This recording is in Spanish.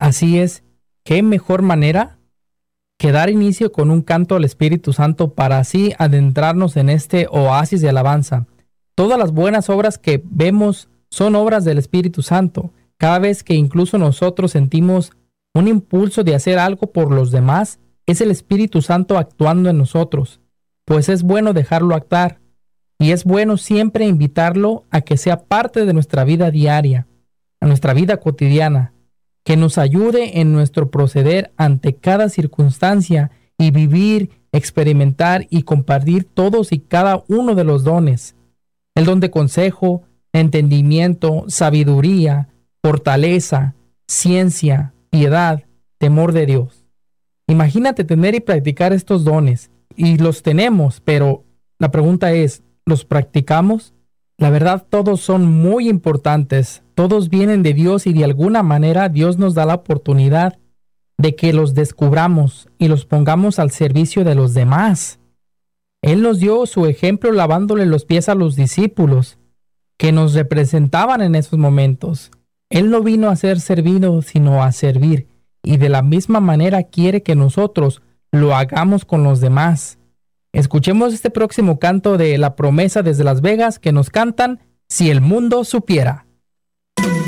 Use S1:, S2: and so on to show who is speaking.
S1: Así es, ¿qué mejor manera que dar inicio con un canto al Espíritu Santo para así adentrarnos en este oasis de alabanza? Todas las buenas obras que vemos son obras del Espíritu Santo. Cada vez que incluso nosotros sentimos un impulso de hacer algo por los demás, es el Espíritu Santo actuando en nosotros, pues es bueno dejarlo actuar, y es bueno siempre invitarlo a que sea parte de nuestra vida diaria, a nuestra vida cotidiana, que nos ayude en nuestro proceder ante cada circunstancia y vivir, experimentar y compartir todos y cada uno de los dones. El don de consejo, entendimiento, sabiduría, fortaleza, ciencia, piedad, temor de Dios. Imagínate tener y practicar estos dones, y los tenemos, pero la pregunta es, ¿los practicamos? La verdad, todos son muy importantes, todos vienen de Dios y de alguna manera Dios nos da la oportunidad de que los descubramos y los pongamos al servicio de los demás. Él nos dio su ejemplo lavándole los pies a los discípulos que nos representaban en esos momentos. Él no vino a ser servido, sino a servir, y de la misma manera quiere que nosotros lo hagamos con los demás. Escuchemos este próximo canto de La Promesa desde Las Vegas que nos cantan Si el mundo supiera.